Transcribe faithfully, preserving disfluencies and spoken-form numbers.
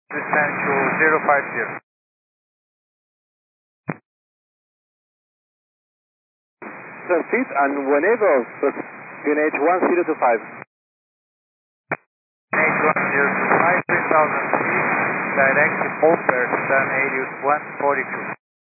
Descend to zero five zero. Transmit and whenever P N H one zero two five. P N H one zero two five, three thousand feet, direct over Sun eighty-one forty-two.